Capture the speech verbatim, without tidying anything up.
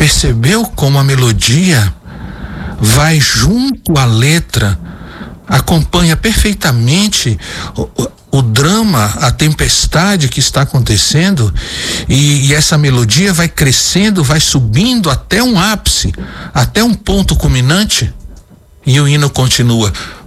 percebeu como a melodia vai junto à letra, acompanha perfeitamente o, o, o drama, a tempestade que está acontecendo, e, e essa melodia vai crescendo, vai subindo até um ápice, até um ponto culminante, e o hino continua.